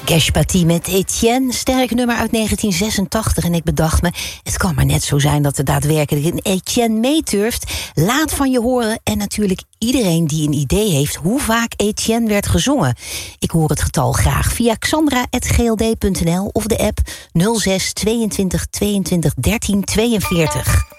Cash Paty met Etienne, sterk nummer uit 1986. En ik bedacht me, het kan maar net zo zijn dat er daadwerkelijk een Etienne meeturft. Laat van je horen en natuurlijk iedereen die een idee heeft hoe vaak Etienne werd gezongen. Ik hoor het getal graag via xandra@gld.nl of de app 06 22 22 13 42.